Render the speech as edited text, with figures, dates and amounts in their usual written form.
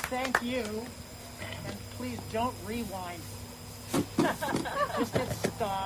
thank you. And please don't rewind. Just hit stop.